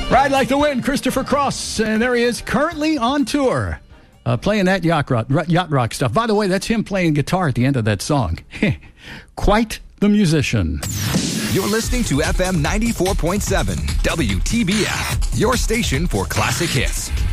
Ride Like the Wind, Christopher Cross, and there he is, currently on tour, playing that yacht rock stuff. By the way, that's him playing guitar at the end of that song. Quite the musician. You're listening to FM 94.7, WTBF, your station for classic hits.